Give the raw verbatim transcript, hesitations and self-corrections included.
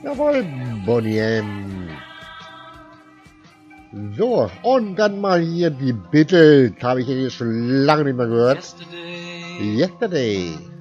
Jawohl, Bonnie M. So, und dann mal hier die Beatles. Habe ich ja jetzt schon lange nicht mehr gehört. Yesterday. Yesterday.